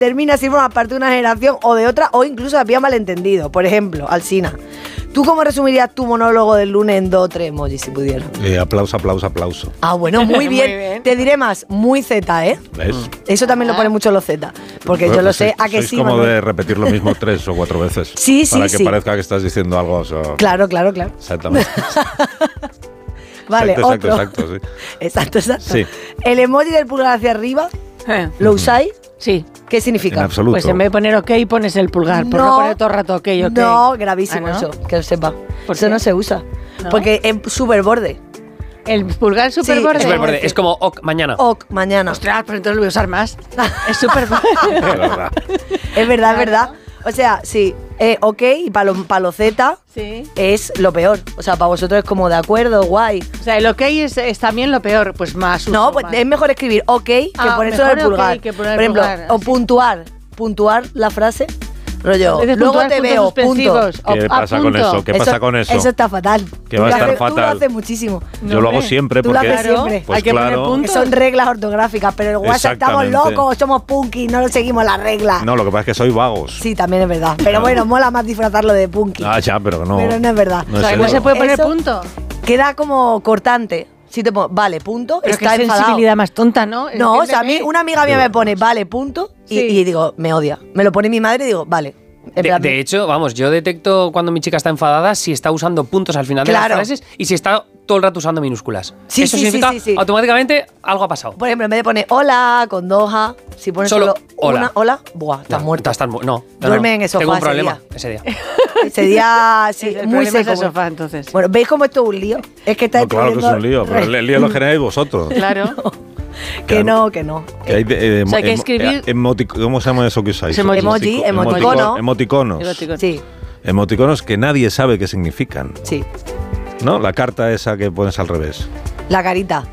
termina si formas parte de una generación o de otra, o incluso había malentendido. Por ejemplo, Alsina, ¿tú cómo resumirías tu monólogo del lunes en 2 o 3 emojis, si pudieras? Aplauso, aplauso, aplauso. Ah, bueno, muy bien. Muy bien. Te diré más, muy Z, ¿eh? ¿Ves? Eso también lo ponen mucho los Z, porque yo lo sé, ¿a que sois sí? como Manuel? de repetir lo mismo 3 o 4 veces. Sí, para sí, que parezca que estás diciendo algo. O sea, Claro. Exactamente. Vale, exacto, otro. exacto, sí. Exacto. Sí. El emoji del pulgar hacia arriba, ¿lo usáis? Sí. ¿Qué En significa? absoluto. Pues en vez de poner OK, pones el pulgar. ¿Por qué No. poner todo el rato OK? No, gravísimo ¿Ah, no? eso, que lo sepa. ¿Por Eso qué? no se usa. ¿No? Porque es súper borde. ¿El pulgar super Sí, borde? es Superborde. Es como ok, mañana. Ok, mañana. Ostras, pero entonces lo voy a usar más. Es súper borde. De verdad. Es verdad, es verdad. O sea, sí, ok, y para lo Z Sí. es lo peor. O sea, para vosotros es como de acuerdo, guay. O sea, el OK es también lo peor. Pues más uso, No, pues más. es mejor escribir ok que poner solo mejor el pulgar. ok que poner el Por ejemplo, pulgar, o así. puntuar la frase. Rollo, Dices luego puntuar, te puntos veo, punto. suspensivos. ¿Qué A pasa con punto. eso? ¿Qué pasa con eso? Eso está fatal. Que va a estar Tú lo fatal. haces muchísimo. Yo lo hago hombre. siempre Tú lo porque. haces siempre. Pues Hay que poner claro. punto. Que son reglas ortográficas, pero en el WhatsApp estamos Exactamente. locos, somos punky, no lo seguimos las reglas. No, lo que pasa es que soy vagos. Sí, también es verdad. Pero bueno, mola más disfrazarlo de punky. Ah, ya, pero no. Pero no es verdad. No O es sea, no eso. se puede poner Eso- punto. Queda como cortante. Si te pongo, vale, punto, Pero está qué enfadado. sensibilidad más tonta, ¿no? No, o sea, a mí una amiga mía me pone, vale, punto, Sí. y digo, me odia. Me lo pone mi madre y digo, vale. En plan, De hecho, vamos, yo detecto cuando mi chica está enfadada si está usando puntos al final de Claro. las frases y si está todo el rato usando minúsculas. Sí, Eso sí, significa sí. automáticamente algo ha pasado. por ejemplo, en vez de poner hola con 2 A, si pones Solo solo, hola. una hola, buah, estás muerto. No. Duerme en el sofá Tengo un ese problema día. ese día. Ese día, sí, El muy problema es seco. el sofá, entonces. Bueno, ¿veis cómo esto es un lío? Es que está No, claro que es un lío, pero el lío lo generáis vosotros. Claro. Que no, que no. Que hay O sea, hay que escribir- ¿Cómo se llama eso que usáis? Emoji, emoticono. Emoticonos. Sí, Emoticonos que nadie sabe qué significan. sí. ¿No? La carta esa que pones al revés. La carita.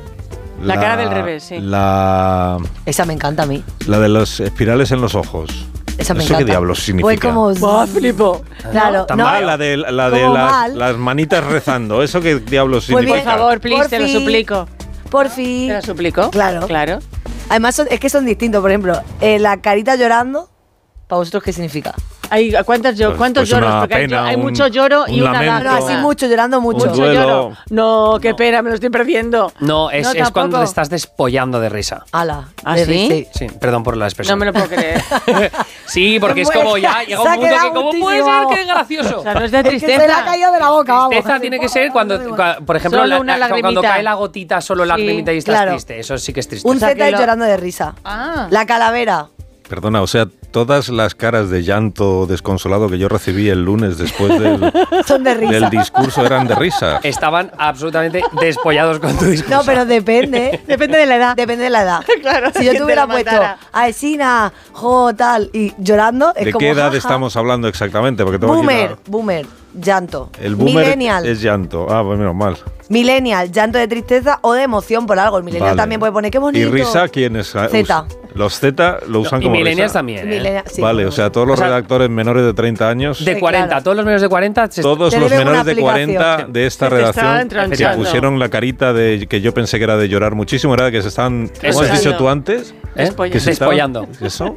La cara del revés, sí. La Esa me encanta a mí. de los espirales en los ojos. Esa me ¿Eso encanta. qué diablos significa? Pues como... ¡Buah, flipo! Claro, Tan no. mal, la de como mal. las manitas rezando. ¿Eso qué diablos Pues significa? Por favor, please, te lo Porfi. suplico. Por fin. ¿Te lo suplico? Claro. Claro. Además, es que son distintos. Por ejemplo, la carita llorando, ¿para vosotros qué significa? ¿Cuántos Pues lloros? una Porque pena, hay un- mucho lloro y un una lamento. No, lágrima. así mucho, llorando mucho. Un duelo. lloro. No, qué pena, me lo estoy perdiendo. No, es tampoco. cuando te estás despollando de risa. Ala. ¿Ah, de- sí? Sí, perdón por la No expresión. me lo puedo creer. Sí, porque es Bueno, como ya llega se ha un punto quedado que ¿cómo puede muchísimo, ser vamos. que es gracioso? O sea, no es de Es que tristeza. se le ha caído de la boca, vamos. Tristeza tiene que ser cuando, por ejemplo, Solo una cuando lagrimita. cae la gotita, solo lagrimita y estás claro. triste. Eso sí que es triste. Un O sea, Z que es lo- llorando de risa. Ah. La calavera. Perdona, o sea, todas las caras de llanto desconsolado que yo recibí el lunes después Son de risa. del discurso eran de risa. Estaban absolutamente despollados con tu discurso. No, pero depende. Depende de la edad. Depende de la edad. Claro, Si yo que te hubiera te lo puesto mandara. a Esina, jo, tal, y llorando, es ¿De como. qué edad jaja. estamos hablando exactamente? Porque tengo aquí Boomer, llanto. el boomer Millennial. es llanto. Ah, pues menos mal. Millennial, llanto de tristeza o de emoción por algo. El millennial Vale. también puede poner qué bonito. ¿Y risa quién es? Z. Los Z lo usan y como millennials risa. también, ¿eh? Millennial, sí. Vale, o sea, todos los O sea, redactores menores de 30 años, De Sí, 40, claro. todos los menores de 40 todos Te los deben una menores de 40 aplicación. de esta Se te estaban redacción que entronchando. pusieron la carita de que yo pensé que era de llorar muchísimo, era de que se estaban... ¿Cómo Eso has es. dicho tú antes? ¿eh? Despollando. Que se estaban- Despollando. ¿Eso?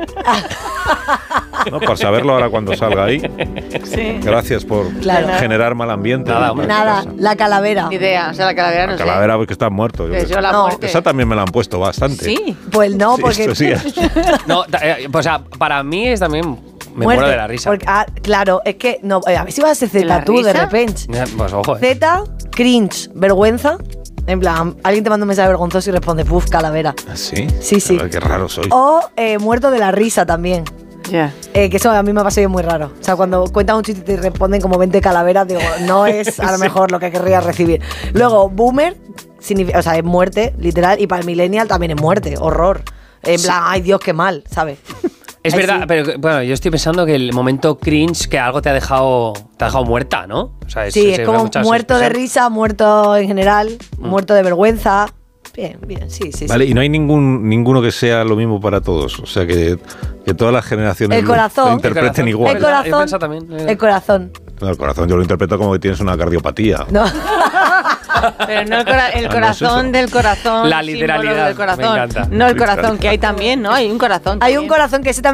No, por saberlo ahora cuando salga ahí. Sí. Gracias por Claro. generar mal ambiente. Nada, en hombre. mi Nada, casa. la calavera. Ni idea. O sea, la calavera no La sé. calavera porque están muertos. Que yo la No. muerte. Esa también me la han puesto bastante. Sí. Pues no, Sí, porque. esto sí. No, o sea, para mí es también. Me muerte. muero de la risa. Porque, claro, es que. No, a ver si vas a ser ¿De Z la tú, de risa? repente. Pues ojo, ¿eh? Z, cringe, vergüenza. En plan, alguien te manda un mensaje vergonzoso y responde, puf, calavera. ¿Ah, ¿Sí? Sí, sí. A ver, qué raro soy. O muerto de la risa también. Ya. Que eso a mí me ha pasado muy raro. O sea, cuando cuentan un chiste y te responden como 20 calaveras, digo, no es a lo mejor lo que querría recibir. Luego, boomer, significa, o sea, es muerte, literal, y para el millennial también es muerte, horror. En plan, ay Dios, qué mal, ¿sabes? Es Ay, verdad, sí. pero bueno, yo estoy pensando que el momento cringe, que algo te ha dejado muerta, ¿no? O sea, Sí, se es ve como muchas muerto de expresiones. risa, muerto en general, muerto de vergüenza. Bien, bien, sí, sí. Vale, sí. y no hay ninguno que sea lo mismo para todos. O sea, que todas las generaciones El corazón. lo interpreten El igual. El Yo he corazón. pensado también, El corazón. No, el corazón yo lo interpreto como que tienes una cardiopatía. No. Pero no el no corazón es eso. del corazón. La símbolo literalidad, del corazón. me encanta. No el corazón, que hay también, ¿no? Hay un corazón. Hay un también. corazón que ese también